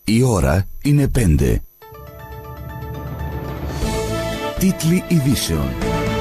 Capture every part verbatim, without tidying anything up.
Η ώρα είναι πέντε. Τίτλοι ειδήσεων.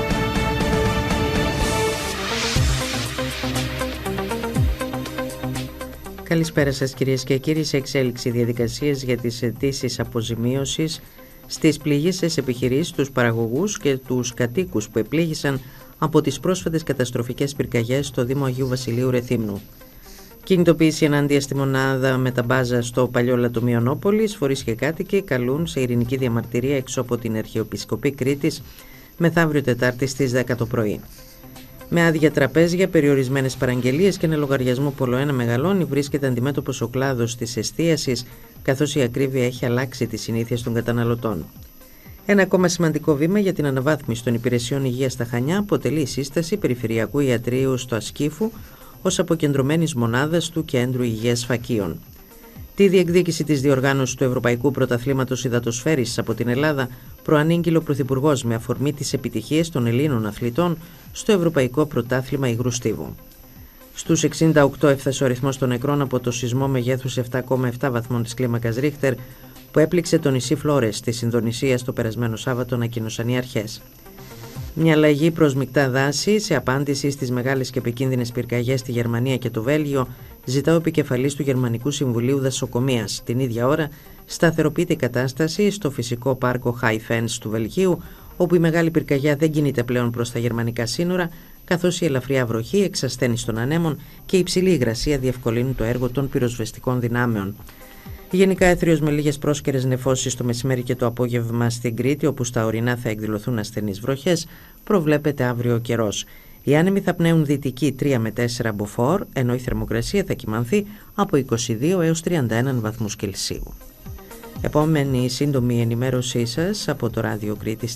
Καλησπέρα σας κυρίες και κύριοι. Σε εξέλιξη διαδικασίες για τις αιτήσεις αποζημίωσης στις πληγήσεις επιχειρήσεις, τους παραγωγούς και τους κατοίκους που επλήγησαν από τις πρόσφατες καταστροφικές πυρκαγιές στο Δήμο Αγίου Βασιλείου Ρεθύμνου. Κινητοποίηση ενάντια στη μονάδα Μεταμπάζα στο παλιό Λατομείο Νόπολης, φορείς και κάτοικοι καλούν σε ειρηνική διαμαρτυρία έξω από την Αρχιεπισκοπή Κρήτης μεθαύριο Τετάρτη στις δέκα το πρωί. Με άδεια τραπέζια, περιορισμένες παραγγελίες και ένα λογαριασμό πολλοένα μεγαλώνει, βρίσκεται αντιμέτωπος ο κλάδος της εστίασης, καθώς η ακρίβεια έχει αλλάξει τις συνήθειες των καταναλωτών. Ένα ακόμα σημαντικό βήμα για την αναβάθμιση των υπηρεσιών υγείας στα Χανιά αποτελεί η σύσταση Περιφερειακού Ιατρείου στο Ασκήφου ως αποκεντρωμένης μονάδας του Κέντρου Υγείας Φακίων. Τη διεκδίκηση της διοργάνωσης του Ευρωπαϊκού Πρωταθλήματος Υδατοσφαίρισης από την Ελλάδα προανήγγειλε ο Πρωθυπουργός με αφορμή τις επιτυχίες των Ελλήνων αθλητών στο Ευρωπαϊκό Πρωτάθλημα Υγρού Στίβου. Στους εξήντα οκτώ έφτασε ο αριθμός των νεκρών από το σεισμό μεγέθους επτά κόμμα επτά βαθμών της κλίμακας Ρίχτερ που έπληξε το νησί Φλόρες της Ινδονησίας το περασμένο Σάββατο, ανακοίνωσαν οι αρχές. Μια αλλαγή προς μεικτά δάση σε απάντηση στις μεγάλες και επικίνδυνες πυρκαγιές στη Γερμανία και το Βέλγιο, ζητά ο επικεφαλής του Γερμανικού Συμβουλίου Δασοκομείας. Την ίδια ώρα σταθεροποιείται η κατάσταση στο φυσικό πάρκο High Fence του Βελγίου, όπου η μεγάλη πυρκαγιά δεν κινείται πλέον προς τα γερμανικά σύνορα, καθώς η ελαφριά βροχή, εξασθένιση των ανέμων και η υψηλή υγρασία διευκολύνουν το έργο των πυροσβεστικών δυνάμεων. Γενικά έθριος με λίγες πρόσκαιρες νεφώσεις το μεσημέρι και το απόγευμα στην Κρήτη, όπου στα ορεινά θα εκδηλωθούν ασθενείς βροχές, προβλέπεται αύριο ο καιρός. Οι άνεμοι θα πνέουν δυτική τρία με τέσσερα μποφόρ, ενώ η θερμοκρασία θα κυμανθεί από είκοσι δύο έως τριάντα ένα βαθμούς Κελσίου. Επόμενη σύντομη ενημέρωσή σας από το Ράδιο Κρήτης.